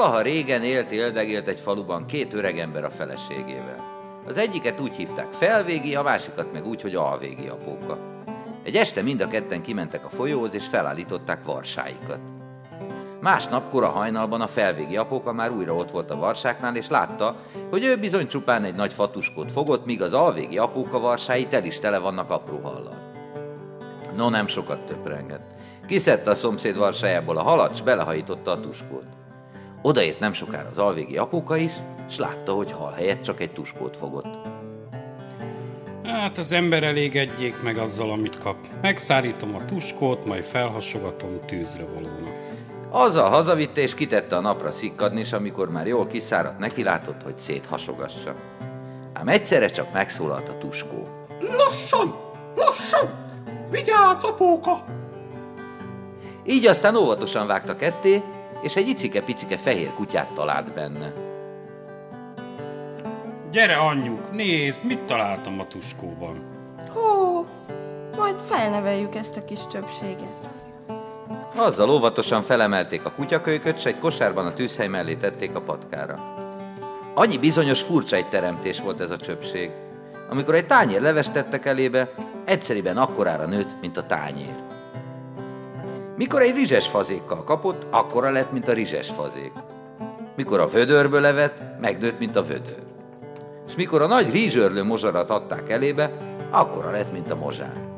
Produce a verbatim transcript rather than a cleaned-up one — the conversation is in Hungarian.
Valaha régen élt-éldegélt egy faluban két öregember a feleségével. Az egyiket úgy hívták Felvégi, a másikat meg úgy, hogy Alvégi apóka. Egy este mind a ketten kimentek a folyóhoz, és felállították varsáikat. Másnap kora hajnalban a Felvégi apóka már újra ott volt a varsáknál, és látta, hogy ő bizony csupán egy nagy fatuskót fogott, míg az Alvégi apóka varsái tel is tele vannak apró hallal. No, nem sokat töprengett. Kiszedte a szomszéd varsájából a halat, s belehajította a tuskót. Odaért nem sokára az Alvégi apóka is, s látta, hogy hal helyett csak egy tuskót fogott. Hát az ember elégedjék meg azzal, amit kap. Megszárítom a tuskót, majd felhasogatom tűzre valónak. Azzal hazavitte, és kitette a napra szikkadni, és amikor már jól kiszáradt, neki látott, hogy széthasogassa. Ám egyszerre csak megszólalt a tuskó. Lassan, lassan! Vigyázz, apóka! Így aztán óvatosan vágta ketté, és egy icike-picike fehér kutyát talált benne. Gyere, anyjuk, nézd, mit találtam a tuskóban. Hó, majd felneveljük ezt a kis csöpséget. Azzal óvatosan felemelték a kutyakölyköt, s egy kosárban a tűzhely mellé tették a patkára. Annyi bizonyos furcsa egy teremtés volt ez a csöpség. Amikor egy tányér levest tettek elébe, egyszeriben akkorára nőtt, mint a tányér. Mikor egy rizses fazékkal kapott, akkora lett, mint a rizses fazék. Mikor a vödörből evett, megnőtt, mint a vödör. És mikor a nagy rizsörlő mozsarat adták elébe, akkora lett, mint a mozsár.